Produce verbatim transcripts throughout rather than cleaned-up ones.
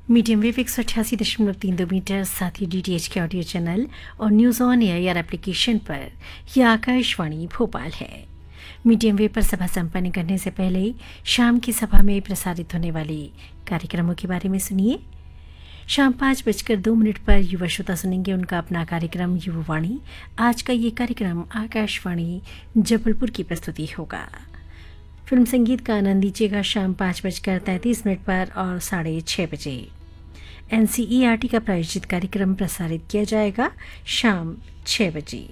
Medium wave एक सौ अठासी दशमलव तीन दो मीटर, साथ ही डी टी एच के ऑडियो चैनल और न्यूज़ ऑन एयर एप्लीकेशन पर यह आकाशवाणी भोपाल है। मीडियम वेव पर सभा संपन्न करने से पहले शाम की सभा में प्रसारित होने वाले कार्यक्रमों के बारे में सुनिए। शाम पाँच बजकर दो मिनट पर युवा श्रोता सुनेंगे उनका अपना कार्यक्रम युवावाणी। आज का ये कार्यक्रम आकाशवाणी जबलपुर की प्रस्तुति होगा। फिल्म संगीत का आनंद लीजिएगा शाम पाँच बजकर तैंतीस मिनट पर और साढ़े छः बजे। N C E R T का प्रायोजित कार्यक्रम प्रसारित किया जाएगा शाम छः बजे।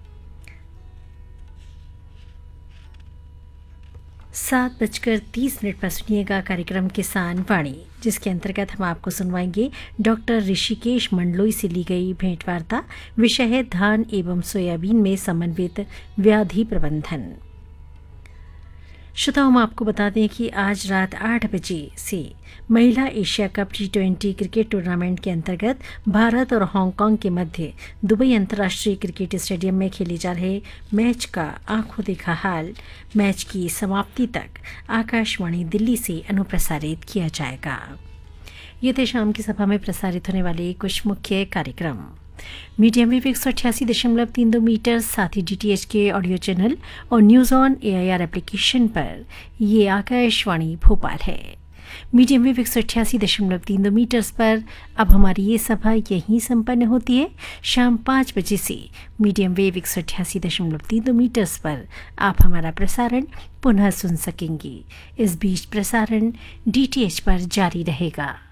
सात बजकर तीस मिनट पर सुनिएगा कार्यक्रम किसान वाणी, जिसके अंतर्गत हम आपको सुनवाएंगे डॉक्टर ऋषिकेश मंडलोई से ली गई भेंटवार्ता। विषय है धान एवं सोयाबीन में समन्वित व्याधि प्रबंधन। श्रोताओं, हम आपको बता दें कि आज रात आठ बजे से महिला Asia cup T twenty cricket tournament के अंतर्गत भारत और हांगकांग के मध्य दुबई अंतर्राष्ट्रीय क्रिकेट स्टेडियम में खेले जा रहे मैच का आंखों देखा हाल मैच की समाप्ति तक आकाशवाणी दिल्ली से अनुप्रसारित किया जाएगा। ये थे शाम की सभा में प्रसारित होने वाले कुछ मुख्य कार्यक्रम। मीडियम वेव एक सौ अठासी दशमलव तीन दो मीटर, साथ ही डी टी एच के ऑडियो चैनल और न्यूज़ ऑन एयर एप्लीकेशन पर ये आकाशवाणी भोपाल है। मीडियम वेव एक सौ अठासी दशमलव तीन दो मीटर्स पर अब हमारी ये सभा यहीं संपन्न होती है। शाम पाँच बजे से मीडियम वेव एक सौ अठासी दशमलव तीन दो मीटर्स पर आप हमारा प्रसारण पुनः सुन सकेंगे। इस बीच प्रसारण डी टी एच पर जारी रहेगा।